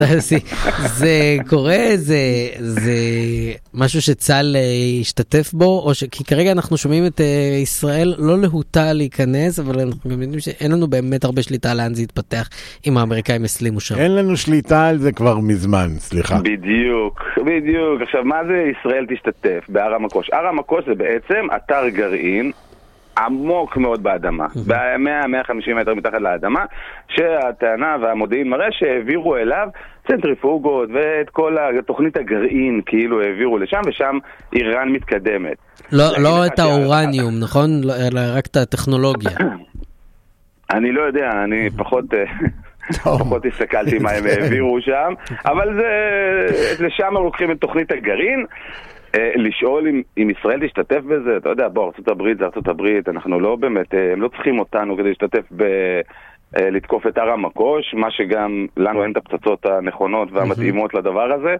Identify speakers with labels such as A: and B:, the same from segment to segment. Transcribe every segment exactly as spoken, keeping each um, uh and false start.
A: זה קורה, זה זה משהו שצה"ל ישתתף בו, או כי כרגע אנחנו שומעים את ישראל לא להוטה להיכנס, אבל אנחנו גם יודעים שאין לנו באמת הרבה שליטה לאן זה יתפתח אם האמריקאים הסלימו שם.
B: אין לנו שליטה על זה כבר מזמן, סליחה.
C: בדיוק, בדיוק. עכשיו, מה זה ישראל תשתתף בהר המקוש? הר המקוש זה בעצם אתר גרעין עמוק מאוד באדמה, ב-מאה עד מאה וחמישים מטר מתחת לאדמה, שהטענה והמודיעין מראה שהעבירו אליו צנטריפוגות ואת כל תוכנית הגרעין כאילו העבירו לשם, ושם איראן מתקדמת.
A: לא, לא את האורניום, נכון? אלא רק את הטכנולוגיה.
C: אני לא יודע, אני פחות... פחות הסתכלתי מה הם העבירו שם, אבל זה... לשם הם לוקחים את תוכנית הגרעין, לשאול אם, אם ישראל תשתתף בזה, אתה יודע, בוא, ארצות הברית זה ארצות הברית, אנחנו לא באמת, הם לא צריכים אותנו כדי להשתתף ב... לתקוף את הר המקוש, מה שגם לנו אין את הפצצות הנכונות והמתאימות לדבר הזה,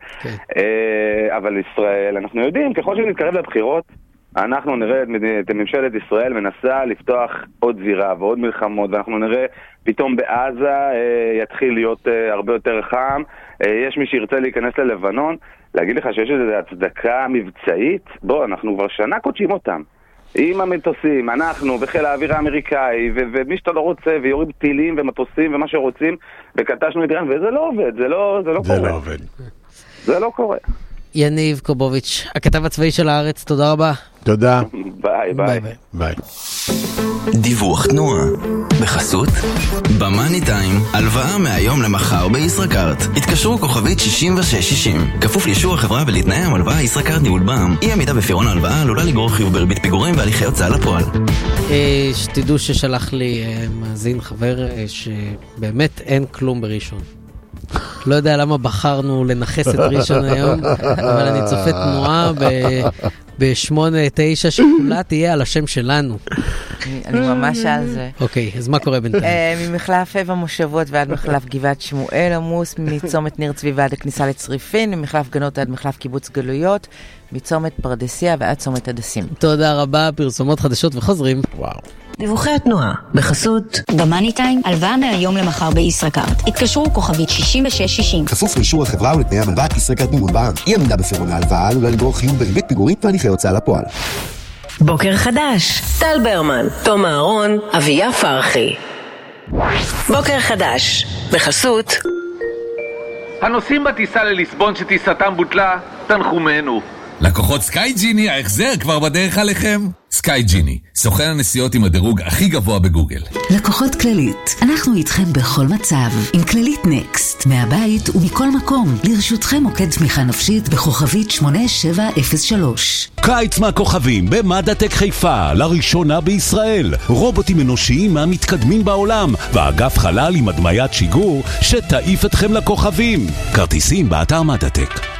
C: אבל ישראל, אנחנו יודעים, ככל שנתקרב לבחירות, אנחנו נראה את ממשלת ישראל מנסה לפתוח עוד זירה ועוד מלחמות, ואנחנו נראה פתאום בעזה יתחיל להיות הרבה יותר חם, יש מי שירצה להיכנס ללבנון, להגיד לך שיש איזו הצדקה מבצעית, בוא, אנחנו כבר שנה קודשים אותם. עם המטוסים, אנחנו וחיל האוויר האמריקאי, ו- ומי שאתה לא רוצה, ויורים טילים ומטוסים ומה שרוצים, וקטשנו את איראן, וזה לא עובד, זה לא, זה לא
B: זה
C: קורה.
B: לא עובד.
C: זה לא קורה.
A: יניב קובוביץ', הכתב הצבאי של הארץ, תודה רבה.
B: תודה.
C: ביי, ביי.
A: ביי.
B: ביי.
D: דיווח תנועה בחסות במאני טיים, הלוואה מהיום למחר בישראכרט. התקשרו כוכבית שישים ושש שישים, כפוף לאישור החברה ולתנאי המלוואה. ישראכרט ניהול בע"מ, אי עמידה בפירעון ההלוואה עלולה לגרור חיוב בריבית פיגורים והליכי הוצאה לפועל.
A: שתדעו ששלח לי מאזין חבר שבאמת אין כלום בראשון. לא יודע למה בחרנו לנחס את ראשון היום, אבל אני צופה תנועה ב-שמונה תשע שכולה תהיה על השם שלנו.
E: אני ממש על זה.
A: אוקיי, אז מה קורה בינתיים?
E: ממחלף אבא מושבות ועד מחלף גבעת שמואל עמוס, מצומת ניר צבי ועד הכניסה לצריפין, ממחלף גנות עד מחלף קיבוץ גלויות, מצומת פרדסיה ועד צומת הדסים.
A: תודה רבה, פרסומות חדשות וחוזרים.
B: וואו.
F: דיווחי התנועה בחסות במאני טיים, הלוואה מהיום למחר בישראכרט. התקשרו כוכבית שישים ושש שישים.
G: כפוף לאישור החברה ולתנאי המלוואה. ישראכרט ניהול בע"מ, אי עמידה בפירעון ההלוואה עלולה לגרור חיוב בריבית פיגורים והליכי הוצאה לפועל.
F: בוקר חדש, טל ברמן, תום אהרון, אביה פרחי. בוקר חדש בחסות
H: הנוסעים בטיסה לליסבון שטיסתם בוטלה, תנחומנו.
I: לקוחות סקאי ג'יני, ההחזר כבר בדרך עליכם. סקאי ג'יני, סוכן הנסיעות עם הדירוג הכי גבוה בגוגל.
J: לקוחות כללית, אנחנו איתכם בכל מצב. עם כללית נקסט, מהבית ומכל מקום. לרשותכם מוקד תמיכה נפשית בכוכבית שמונה שבע אפס שלוש.
K: קיץ מהכוכבים במדעטק חיפה, לראשונה בישראל. רובוטים אנושיים מהמתקדמים בעולם, ואגף חלל עם הדמיית שיגור שתעיף אתכם לכוכבים. כרטיסים באתר מדעטק.